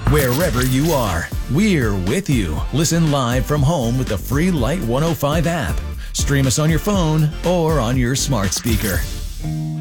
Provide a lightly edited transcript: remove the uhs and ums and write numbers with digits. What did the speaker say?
Wherever you are, we're with you. Listen live from home with the free Light 105 app. Stream us on your phone or on your smart speaker.